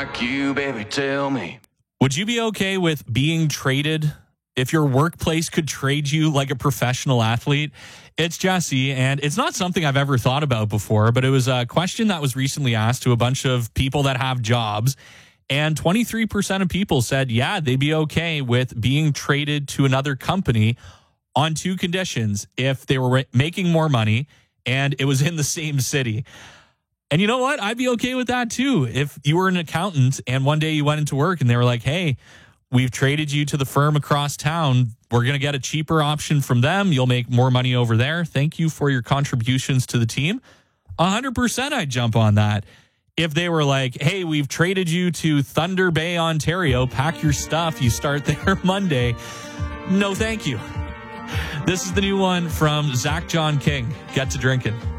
You, baby, tell me. Would you be okay with being traded if your workplace could trade you like a professional athlete? It's Jesse, and it's not something I've ever thought about before, but it was a question that was recently asked to a bunch of people that have jobs, and 23% of people said, yeah, they'd be okay with being traded to another company on two conditions: if they were making more money and it was in the same city. And you know what? I'd be okay with that too. If you were an accountant and one day you went into work and they were like, hey, we've traded you to the firm across town. We're going to get a cheaper option from them. You'll make more money over there. Thank you for your contributions to the team. 100% I'd jump on that. If they were like, hey, we've traded you to Thunder Bay, Ontario. Pack your stuff. You start there Monday. No, thank you. This is the new one from Zach John King. Get to drinking.